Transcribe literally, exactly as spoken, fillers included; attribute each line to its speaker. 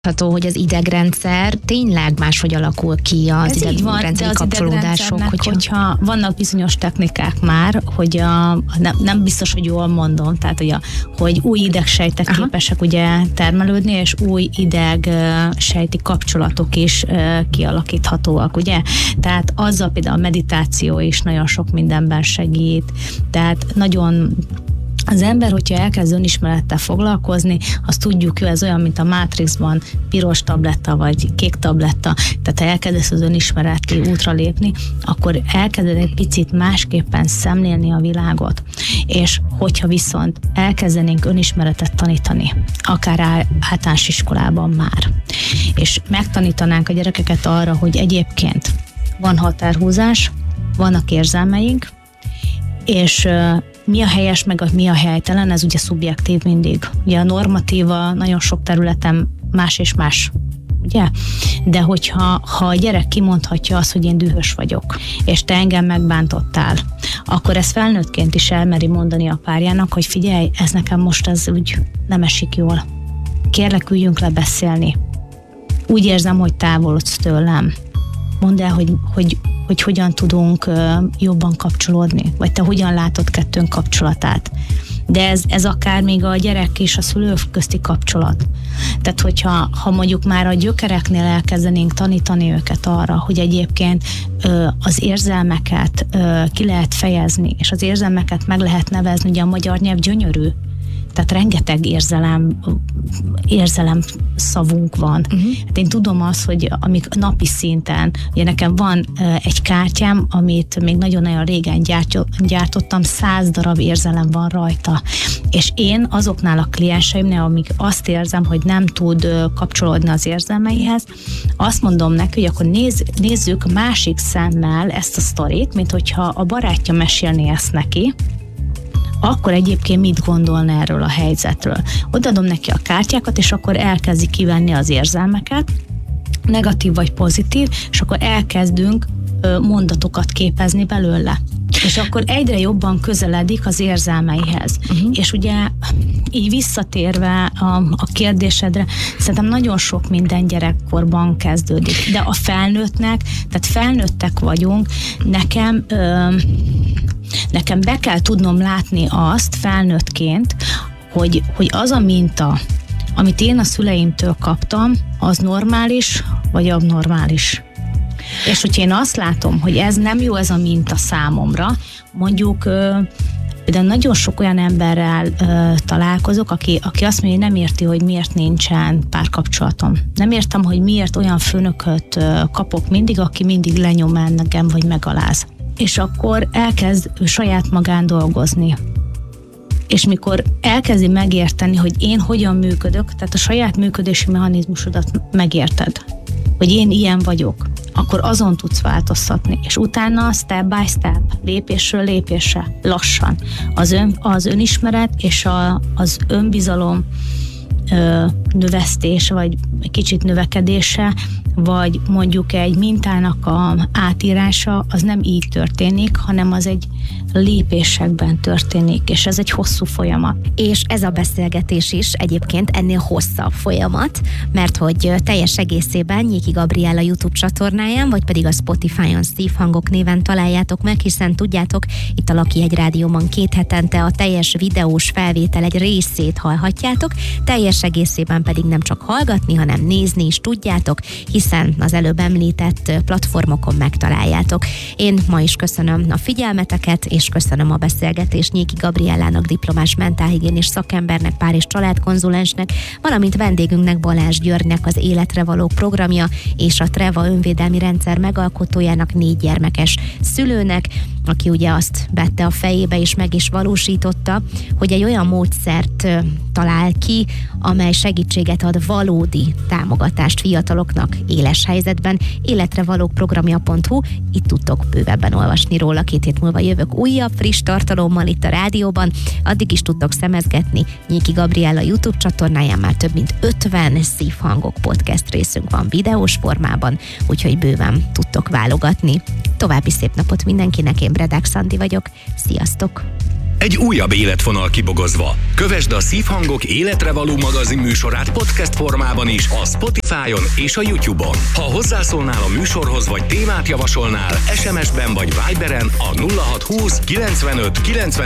Speaker 1: hogy az idegrendszer tényleg máshogy alakul ki az idegrendszeri kapcsolódások.
Speaker 2: Hogyha... hogyha vannak bizonyos technikák már, hogy a, nem, nem biztos, hogy jól mondom, tehát hogy, a, hogy új idegsejtek Aha. képesek ugye termelődni, és új idegsejti kapcsolatok is kialakíthatóak, ugye? Tehát azzal például a meditáció is nagyon sok mindenben segít, tehát nagyon az ember, hogyha elkezd önismerettel foglalkozni, azt tudjuk, hogy ez olyan, mint a Matrixban piros tabletta, vagy kék tabletta, tehát ha elkezdesz az önismereti útra lépni, akkor elkezded egy picit másképpen szemlélni a világot. És hogyha viszont elkezdenénk önismeretet tanítani, akár általános iskolában már, és megtanítanánk a gyerekeket arra, hogy egyébként van határhúzás, vannak érzelmeink, és mi a helyes, meg a, mi a helytelen, ez ugye szubjektív mindig. Ugye a normatíva nagyon sok területen más és más, ugye? De hogyha ha a gyerek kimondhatja azt, hogy én dühös vagyok, és te engem megbántottál, akkor ezt felnőttként is elmeri mondani a párjának, hogy figyelj, ez nekem most ez úgy nem esik jól. Kérlek, üljünk le beszélni. Úgy érzem, hogy távolodsz tőlem. Mondd el, hogy, hogy, hogy hogyan tudunk jobban kapcsolódni, vagy te hogyan látod kettőnk kapcsolatát. De ez, ez akár még a gyerek és a szülő közti kapcsolat. Tehát, hogyha ha mondjuk már a gyökereknél elkezdenénk tanítani őket arra, hogy egyébként ö, az érzelmeket ö, ki lehet fejezni, és az érzelmeket meg lehet nevezni, ugye a magyar nyelv gyönyörű, tehát rengeteg érzelem, érzelem szavunk van. Uh-huh. Hát én tudom azt, hogy amik napi szinten, ugye nekem van uh, egy kártyám, amit még nagyon-nagyon régen gyártottam, száz darab érzelem van rajta. És én azoknál a klienseimnél, amíg azt érzem, hogy nem tud uh, kapcsolódni az érzelmeihez, azt mondom neki, hogy akkor néz, nézzük másik szemmel ezt a sztorit, mint hogyha a barátja mesélné ezt neki, akkor egyébként mit gondolna erről a helyzetről. Odaadom neki a kártyákat, és akkor elkezdi kivenni az érzelmeket, negatív vagy pozitív, és akkor elkezdünk mondatokat képezni belőle. És akkor egyre jobban közeledik az érzelmeihez. Uh-huh. És ugye így visszatérve a, a kérdésedre, szerintem nagyon sok minden gyerekkorban kezdődik. De a felnőttnek, tehát felnőttek vagyunk, nekem ö, nekem be kell tudnom látni azt felnőttként, hogy, hogy az a minta, amit én a szüleimtől kaptam, az normális, vagy abnormális. És hogyha én azt látom, hogy ez nem jó, ez a minta számomra, mondjuk de nagyon sok olyan emberrel ö, találkozok, aki, aki azt mondja, hogy nem érti, hogy miért nincsen párkapcsolatom. Nem értem, hogy miért olyan főnököt ö, kapok mindig, aki mindig lenyom engem, vagy megaláz. És akkor elkezd ő saját magán dolgozni. És mikor elkezdi megérteni, hogy én hogyan működök, tehát a saját működési mechanizmusodat megérted, hogy én ilyen vagyok, akkor azon tudsz változtatni, és utána step by step, lépésről lépésre, lassan az, ön, az önismeret és a, az önbizalom ö, növesztés, vagy egy kicsit növekedése, vagy mondjuk egy mintának a átírása, az nem így történik, hanem az egy lépésekben történik, és ez egy hosszú folyamat.
Speaker 1: És ez a beszélgetés is egyébként ennél hosszabb folyamat, mert hogy teljes egészében Nyéki Gabriella YouTube csatornáján, vagy pedig a Spotify-on Szívhangok néven találjátok meg, hiszen tudjátok, itt a Laki egy Rádióban két hetente a teljes videós felvétel egy részét hallhatjátok, teljes egészében pedig nem csak hallgatni, hanem nézni is tudjátok, hiszen az előbb említett platformokon megtaláljátok. Én ma is köszönöm a figyelmeteket, és köszönöm a beszélgetést Nyéki Gabriellának, diplomás mentálhigiénés szakembernek, pár- és családkonzulensnek, valamint vendégünknek, Balázs Györgynek, az Életre Valók programja és a Treva önvédelmi rendszer megalkotójának, négy gyermekes szülőnek, aki ugye azt vette a fejébe és meg is valósította, hogy egy olyan módszert talál ki, amely segítséget ad, valódi támogatást fiataloknak éles helyzetben. életrevalók programja pont hu, itt tudtok bővebben olvasni róla. Két hét múlva jövök újabb friss tartalommal itt a rádióban, addig is tudtok szemezgetni. Nyéki Gabriella YouTube csatornáján már több mint ötven Szívhangok podcast részünk van videós formában, úgyhogy bőven tudtok válogatni. További szép napot mindenkinek, én Bredák Szandi vagyok, sziasztok!
Speaker 3: egy újabb életvonal kibogozva. Kövesd a Szívhangok életre való magazin műsorát podcast formában is a Spotify-on és a YouTube-on. Ha hozzászólnál a műsorhoz vagy témát javasolnál, es em es-ben vagy Viberen a nulla hat húsz kilencvenöt kilencvenöt